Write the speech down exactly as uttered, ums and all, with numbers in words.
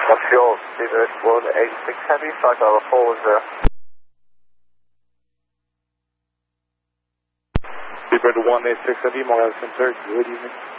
What's fuel? Seabird one eighty-six Heavy, flight level four one zero. Seabird one eighty-six Heavy, Morale Center, good evening.